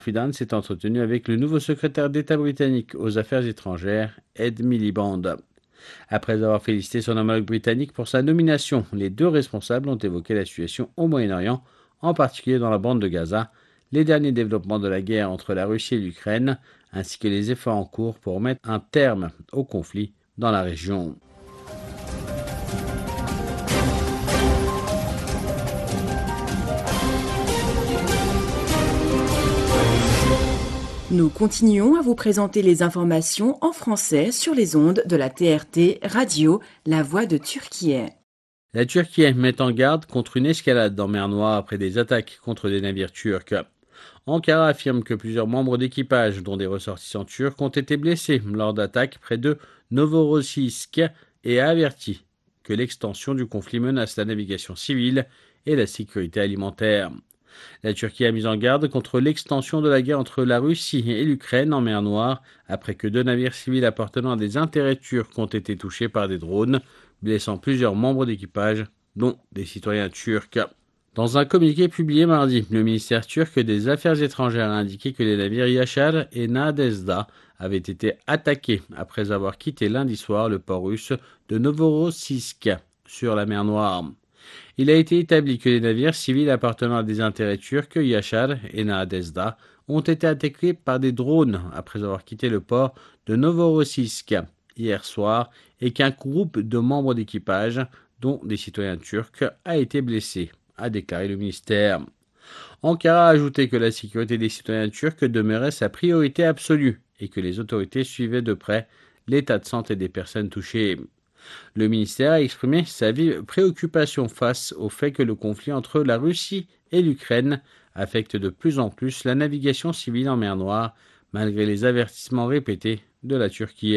Fidan s'est entretenu avec le nouveau secrétaire d'État britannique aux Affaires étrangères, Ed Miliband. Après avoir félicité son homologue britannique pour sa nomination, les deux responsables ont évoqué la situation au Moyen-Orient, en particulier dans la bande de Gaza, les derniers développements de la guerre entre la Russie et l'Ukraine, ainsi que les efforts en cours pour mettre un terme au conflit dans la région. Nous continuons à vous présenter les informations en français sur les ondes de la TRT Radio, la voix de Turquie. La Turquie met en garde contre une escalade en mer Noire après des attaques contre des navires turcs. Ankara affirme que plusieurs membres d'équipage, dont des ressortissants turcs, ont été blessés lors d'attaques près de Novorossiysk et a averti que l'extension du conflit menace la navigation civile et la sécurité alimentaire. La Turquie a mis en garde contre l'extension de la guerre entre la Russie et l'Ukraine en mer Noire après que deux navires civils appartenant à des intérêts turcs ont été touchés par des drones, blessant plusieurs membres d'équipage, dont des citoyens turcs. Dans un communiqué publié mardi, le ministère turc des Affaires étrangères a indiqué que les navires Yashar et Nadezhda avaient été attaqués après avoir quitté lundi soir le port russe de Novorossiysk sur la mer Noire. Il a été établi que les navires civils appartenant à des intérêts turcs, Yashar et Nadezhda, ont été attaqués par des drones après avoir quitté le port de Novorossiysk hier soir et qu'un groupe de membres d'équipage, dont des citoyens turcs, a été blessé, a déclaré le ministère. Ankara a ajouté que la sécurité des citoyens turcs demeurait sa priorité absolue et que les autorités suivaient de près l'état de santé des personnes touchées. Le ministère a exprimé sa vive préoccupation face au fait que le conflit entre la Russie et l'Ukraine affecte de plus en plus la navigation civile en mer Noire, malgré les avertissements répétés de la Turquie.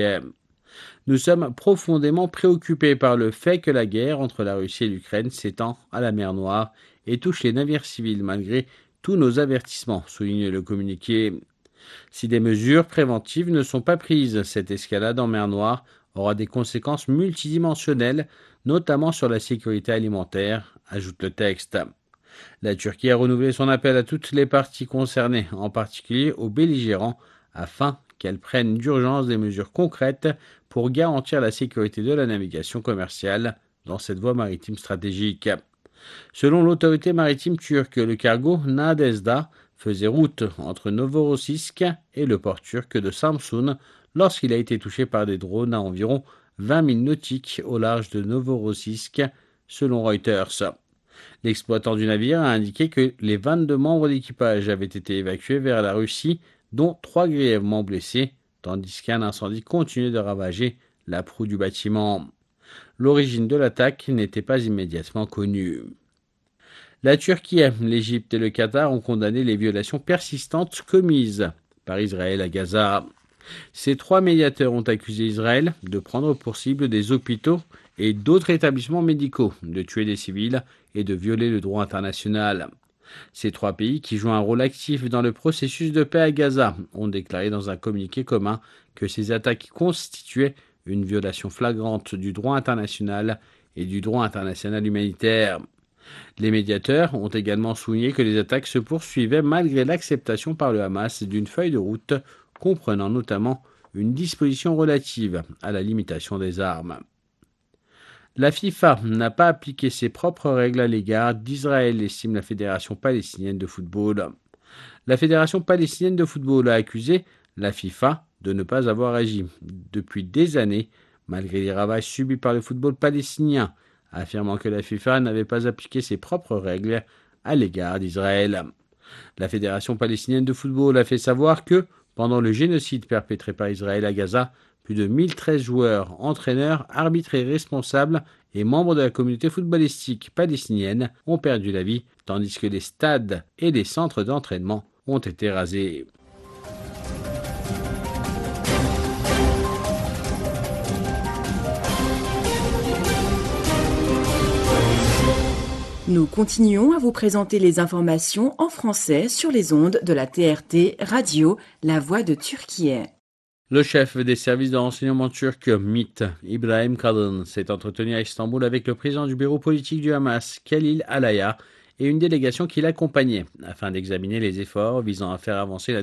Nous sommes profondément préoccupés par le fait que la guerre entre la Russie et l'Ukraine s'étend à la mer Noire et touche les navires civils malgré tous nos avertissements, souligne le communiqué. Si des mesures préventives ne sont pas prises, cette escalade en mer Noire aura des conséquences multidimensionnelles, notamment sur la sécurité alimentaire, ajoute le texte. La Turquie a renouvelé son appel à toutes les parties concernées, en particulier aux belligérants, afin qu'elles prennent d'urgence des mesures concrètes pour garantir la sécurité de la navigation commerciale dans cette voie maritime stratégique. Selon l'autorité maritime turque, le cargo Nadezhda faisait route entre Novorossiysk et le port turc de Samsun lorsqu'il a été touché par des drones à environ 20 milles nautiques au large de Novorossiysk, selon Reuters. L'exploitant du navire a indiqué que les 22 membres d'équipage avaient été évacués vers la Russie, dont 3 grièvement blessés, tandis qu'un incendie continuait de ravager la proue du bâtiment. L'origine de l'attaque n'était pas immédiatement connue. La Turquie, l'Égypte et le Qatar ont condamné les violations persistantes commises par Israël à Gaza. Ces trois médiateurs ont accusé Israël de prendre pour cible des hôpitaux et d'autres établissements médicaux, de tuer des civils et de violer le droit international. Ces trois pays, qui jouent un rôle actif dans le processus de paix à Gaza, ont déclaré dans un communiqué commun que ces attaques constituaient une violation flagrante du droit international et du droit international humanitaire. Les médiateurs ont également souligné que les attaques se poursuivaient malgré l'acceptation par le Hamas d'une feuille de route comprenant notamment une disposition relative à la limitation des armes. La FIFA n'a pas appliqué ses propres règles à l'égard d'Israël, estime la Fédération palestinienne de football. La Fédération palestinienne de football a accusé la FIFA de ne pas avoir agi depuis des années, malgré les ravages subis par le football palestinien, affirmant que la FIFA n'avait pas appliqué ses propres règles à l'égard d'Israël. La Fédération palestinienne de football a fait savoir que, pendant le génocide perpétré par Israël à Gaza, plus de 1013 joueurs, entraîneurs, arbitres et responsables et membres de la communauté footballistique palestinienne ont perdu la vie, tandis que les stades et les centres d'entraînement ont été rasés. Nous continuons à vous présenter les informations en français sur les ondes de la TRT Radio, la voix de Turquie. Le chef des services de renseignement turc, MIT, Ibrahim Kalın, s'est entretenu à Istanbul avec le président du bureau politique du Hamas, Khalil Alaya, et une délégation qui l'accompagnait, afin d'examiner les efforts visant à faire avancer la